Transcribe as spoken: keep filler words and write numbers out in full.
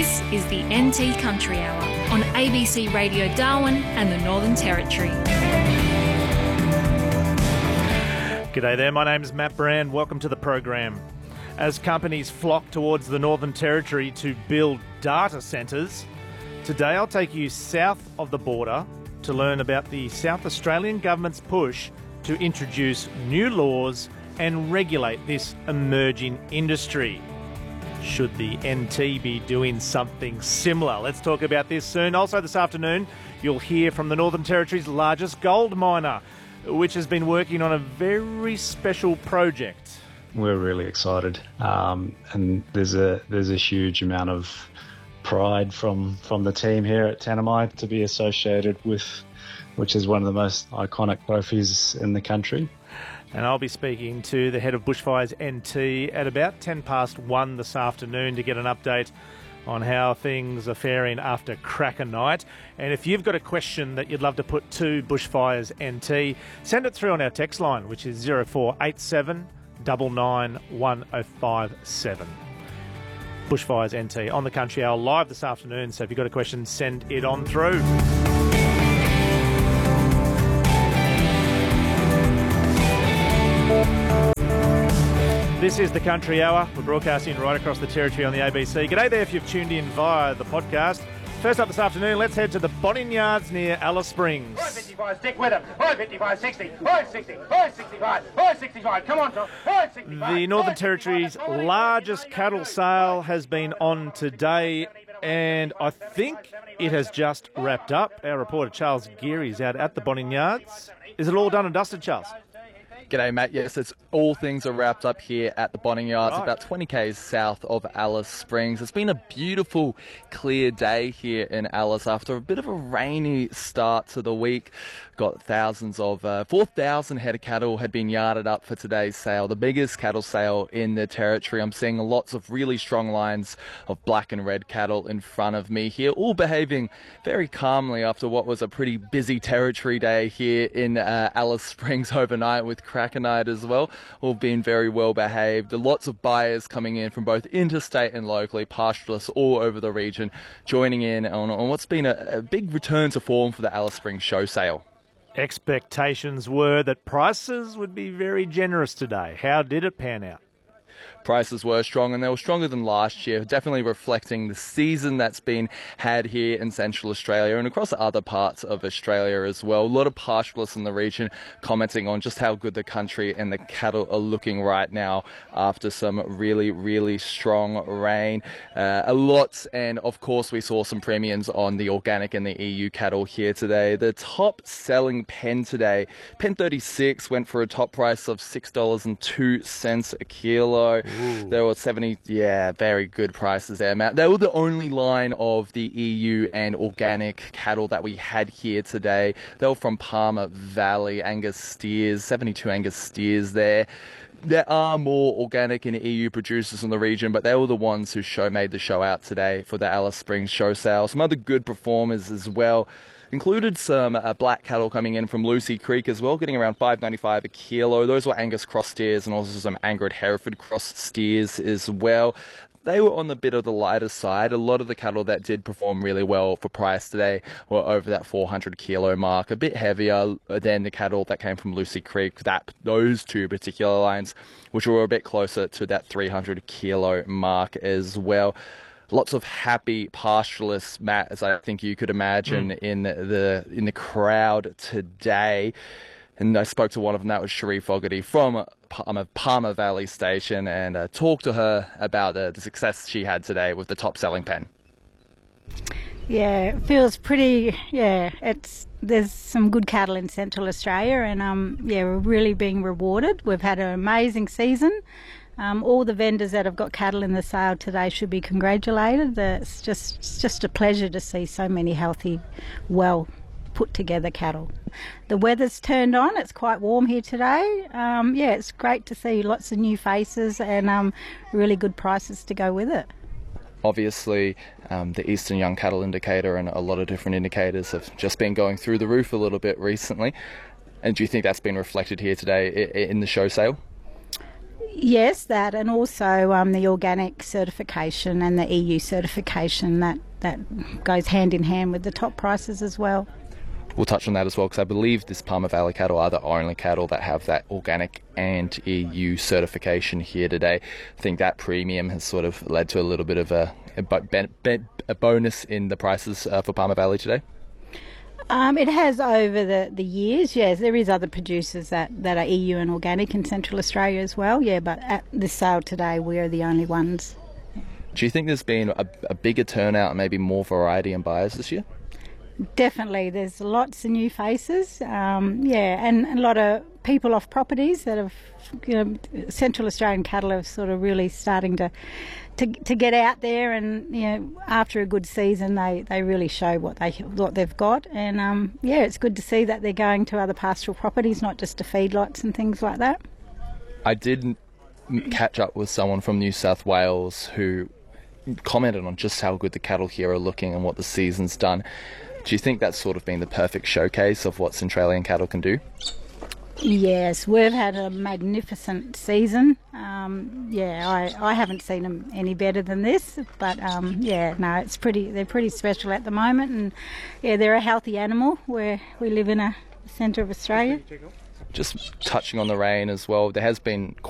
This is the N T Country Hour on A B C Radio Darwin and the Northern Territory. G'day there, my name's Matt Brand. Welcome to the program. As companies flock towards the Northern Territory to build data centres, today I'll take you south of the border to learn about the South Australian government's push to introduce new laws and regulate this emerging industry. Should the N T be doing something similar? Let's talk about this soon. Also this afternoon, you'll hear from the Northern Territory's largest gold miner, which has been working on a very special project. We're really excited, um, and there's a there's a huge amount of pride from, from the team here at Tanami to be associated with, which is one of the most iconic trophies in the country. And I'll be speaking to the head of Bushfires N T at about ten past one this afternoon to get an update on how things are faring after Cracker Night. And if you've got a question that you'd love to put to Bushfires N T, send it through on our text line, which is zero four eight seven nine nine one oh five seven. Bushfires N T on the Country Hour live this afternoon, so if you've got a question, send it on through. This is the Country Hour. We're broadcasting right across the territory on the A B C. G'day there if you've tuned in via the podcast. First up this afternoon, let's head to the Bonning Yards near Alice Springs. five fifty-five, stick with him. five fifty-five, sixty. five sixty. five sixty-five. five sixty-five. Come on, Tom. five sixty-five. The Northern Territory's largest cattle sale has been on today, and I think it has just wrapped up. Our reporter Charles Geary is out at the Bonning Yards. Is it all done and dusted, Charles? G'day, Matt. Yes, it's all things are wrapped up here at the Bonning Yards, right. About twenty kays south of Alice Springs. It's been a beautiful, clear day here in Alice after a bit of a rainy start to the week. Got thousands of, uh, four thousand head of cattle had been yarded up for today's sale, the biggest cattle sale in the territory. I'm seeing lots of really strong lines of black and red cattle in front of me here, all behaving very calmly after what was a pretty busy territory day here in uh, Alice Springs overnight with Cracker Night as well. All being very well behaved. Lots of buyers coming in from both interstate and locally, pastoralists all over the region, joining in on, on what's been a, a big return to form for the Alice Springs show sale. Expectations were that prices would be very generous today. How did it pan out? Prices were strong, and they were stronger than last year, definitely reflecting the season that's been had here in Central Australia and across other parts of Australia as well. A lot of pastoralists in the region commenting on just how good the country and the cattle are looking right now after some really, really strong rain. Uh, a lot, and of course we saw some premiums on the organic and the E U cattle here today. The top selling pen today, pen thirty-six, went for a top price of six dollars and two cents a kilo. Ooh. There were seventy, yeah, very good prices there, Matt. They were the only line of the E U and organic cattle that we had here today. They were from Palmer Valley, Angus steers, seventy-two Angus steers there. There are more organic and E U producers in the region, but they were the ones who show made the show out today for the Alice Springs show sale. Some other good performers as well. Included some uh, black cattle coming in from Lucy Creek as well, getting around five ninety-five a kilo. Those were Angus cross steers and also some Angred Hereford cross steers as well. They were on the bit of the lighter side. A lot of the cattle that did perform really well for price today were over that four hundred kilo mark, a bit heavier than the cattle that came from Lucy Creek, that those two particular lines, which were a bit closer to that three hundred kilo mark as well. Lots of happy pastoralists, Matt, as I think you could imagine, mm. in the in the crowd today. And I spoke to one of them, that was Cherie Fogarty from Palmer, Palmer Valley Station, and uh, talked to her about uh, the success she had today with the top-selling pen. Yeah, it feels pretty, yeah, it's there's some good cattle in Central Australia, and um, yeah, we're really being rewarded. We've had an amazing season. Um, all the vendors that have got cattle in the sale today should be congratulated. It's just, it's just a pleasure to see so many healthy, well put together cattle. The weather's turned on, it's quite warm here today. Um, yeah, it's great to see lots of new faces and um, really good prices to go with it. Obviously, um, the Eastern Young Cattle Indicator and a lot of different indicators have just been going through the roof a little bit recently. And do you think that's been reflected here today in the show sale? Yes, that, and also um, the organic certification and the E U certification, that, that goes hand in hand with the top prices as well. We'll touch on that as well, because I believe this Palmer Valley cattle are the only cattle that have that organic and E U certification here today. I think that premium has sort of led to a little bit of a, a, ben, ben, a bonus in the prices uh, for Palmer Valley today. Um, it has over the, the years, yes. There is other producers that, that are E U and organic in Central Australia as well, yeah, but at this sale today we are the only ones. Do you think there's been a, a bigger turnout and maybe more variety in buyers this year? Definitely, there's lots of new faces, um, yeah, and a lot of people off properties that have, you know, Central Australian cattle are sort of really starting to, to to get out there, and you know, after a good season, they, they really show what they what they've got, and um, yeah, it's good to see that they're going to other pastoral properties, not just to feedlots and things like that. I did catch up with someone from New South Wales who commented on just how good the cattle here are looking and what the season's done. Do you think that's sort of been the perfect showcase of what Centralian cattle can do? Yes, we've had a magnificent season. Um, yeah, I, I haven't seen them any better than this, but um, yeah, no, it's pretty. They're pretty special at the moment, and yeah, they're a healthy animal. Where we live in a centre of Australia. Just touching on the rain as well, there has been